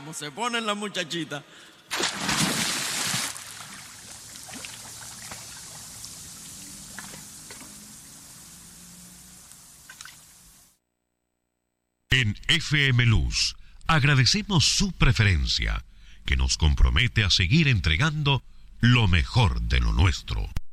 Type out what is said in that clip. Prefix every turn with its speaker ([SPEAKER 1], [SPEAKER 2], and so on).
[SPEAKER 1] como se ponen las muchachitas.
[SPEAKER 2] En FM Luz agradecemos su preferencia, que nos compromete a seguir entregando lo mejor de lo nuestro.